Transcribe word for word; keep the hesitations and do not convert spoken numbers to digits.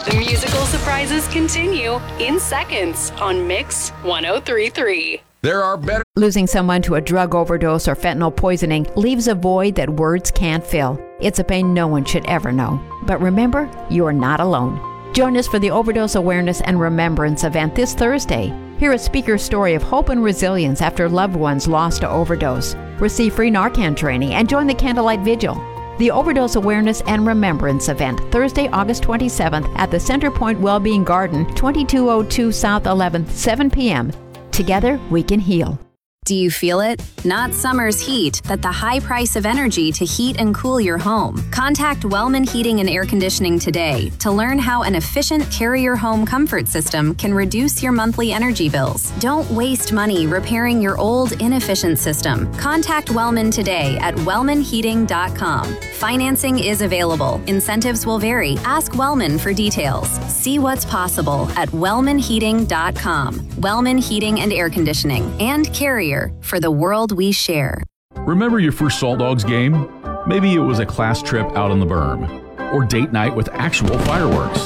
The musical surprises continue in seconds on Mix ten thirty-three. There are better. Losing someone to a drug overdose or fentanyl poisoning leaves a void that words can't fill. It's a pain no one should ever know. But remember, you are not alone. Join us for the Overdose Awareness and Remembrance event this Thursday. Hear a speaker's story of hope and resilience after loved ones lost to overdose. Receive free Narcan training and join the Candlelight Vigil. The Overdose Awareness and Remembrance event, Thursday, August twenty-seventh at the Centerpoint Wellbeing Garden, twenty-two oh two South eleventh, seven p.m. Together, we can heal. Do you feel it? Not summer's heat, but the high price of energy to heat and cool your home. Contact Wellman Heating and Air Conditioning today to learn how an efficient Carrier home comfort system can reduce your monthly energy bills. Don't waste money repairing your old, inefficient system. Contact Wellman today at wellman heating dot com. Financing is available. Incentives will vary. Ask Wellman for details. See what's possible at wellman heating dot com. Wellman Heating and Air Conditioning and Carrier for the world we share. Remember your first Salt Dogs game? Maybe it was a class trip out on the berm, or date night with actual fireworks.